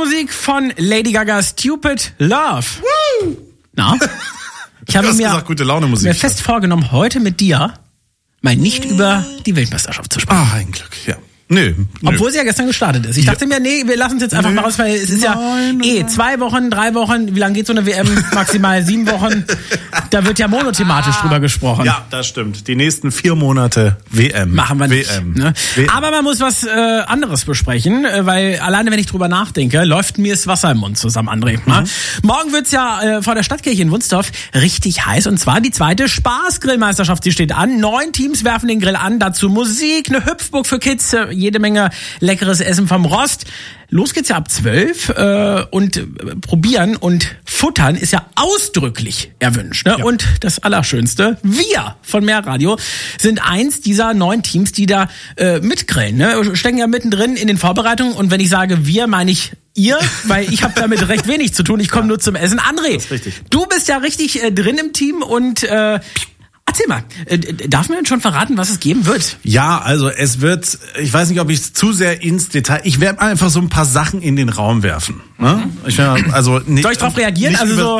Musik von Lady Gaga, Stupid Love. Woo! Na? Ich habe mir, gute Laune Musik. mir fest vorgenommen, heute mit dir mal nicht über die Weltmeisterschaft zu sprechen. Ein Glück, ja. Nö. Obwohl sie ja gestern gestartet ist. Ich dachte mir, nee, wir lassen es jetzt einfach mal raus, weil es ist ja 2 Wochen, 3 Wochen, wie lange geht so eine WM? Maximal 7 Wochen. Da wird ja monothematisch drüber gesprochen. Ja, das stimmt. Die nächsten 4 Monate WM. Machen wir nicht. WM. Ne? WM. Aber man muss was anderes besprechen, weil alleine wenn ich drüber nachdenke, läuft mir das Wasser im Mund zusammen, André. Ne? Morgen wird's ja vor der Stadtkirche in Wunstorf richtig heiß, und zwar die 2. Spaßgrillmeisterschaft. Sie steht an. 9 Teams werfen den Grill an. Dazu Musik, eine Hüpfburg für Kids, jede Menge leckeres Essen vom Rost. Los geht's ja ab 12 und probieren und futtern ist ja ausdrücklich erwünscht. Ne? Ja. Und das Allerschönste, wir von Mehr Radio sind eins dieser 9 Teams, die da mitgrillen. Ne? Stecken ja mittendrin in den Vorbereitungen, und wenn ich sage wir, meine ich ihr, weil ich habe damit recht wenig zu tun. Ich komme nur zum Essen. André, du bist ja richtig drin im Team und erzähl mal, darf man denn schon verraten, was es geben wird? Ja, also es wird, ich weiß nicht, ob ich zu sehr ins Detail, ich werde einfach so ein paar Sachen in den Raum werfen. Ne? Soll ich darauf reagieren?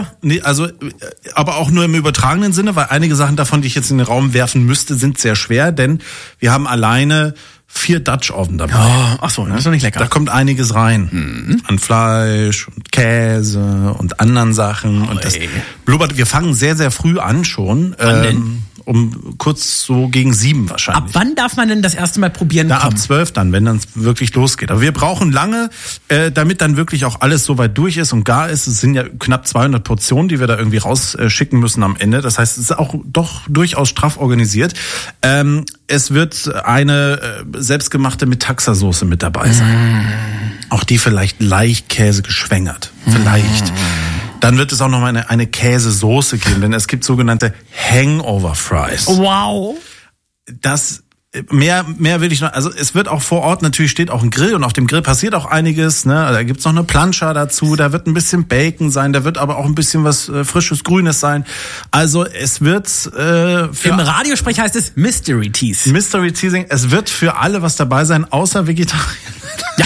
Aber auch nur im übertragenen Sinne, weil einige Sachen davon, die ich jetzt in den Raum werfen müsste, sind sehr schwer, denn wir haben alleine 4 Dutch Oven dabei. Oh, ach so, das ist doch nicht lecker. Da kommt einiges rein. An Fleisch und Käse und anderen Sachen. Und das blubbert. Wir fangen sehr, sehr früh an schon. Wann denn? Um kurz so gegen 7 wahrscheinlich. Ab wann darf man denn das erste Mal probieren? Ab 12 dann, wenn dann wirklich losgeht. Aber wir brauchen lange, damit dann wirklich auch alles soweit durch ist und gar ist. Es sind ja knapp 200 Portionen, die wir da irgendwie rausschicken müssen am Ende. Das heißt, es ist auch doch durchaus straff organisiert. Es wird eine selbstgemachte Metaxa-Soße mit dabei sein. Auch die vielleicht leicht Käse geschwängert. Vielleicht. Dann wird es auch noch mal eine Käsesoße geben, denn es gibt sogenannte Hangover Fries. Wow. Das mehr will ich noch. Also es wird auch vor Ort, natürlich steht auch ein Grill, und auf dem Grill passiert auch einiges. Ne? Da gibt's noch eine Plancha dazu, da wird ein bisschen Bacon sein, da wird aber auch ein bisschen was frisches Grünes sein. Also es wird im Radiosprech heißt es Mystery Teas. Mystery Teasing. Es wird für alle was dabei sein, außer Vegetarier. Ja.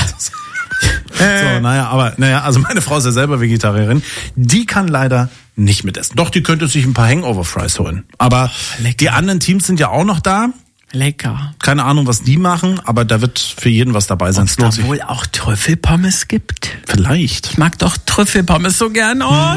Also meine Frau ist ja selber Vegetarierin. Die kann leider nicht mitessen. Doch, die könnte sich ein paar Hangover Fries holen. Aber die anderen Teams sind ja auch noch da. Lecker. Keine Ahnung, was die machen, aber da wird für jeden was dabei sein. Ob es da wohl auch Trüffelpommes gibt? Vielleicht. Ich mag doch Trüffelpommes so gern. Oh.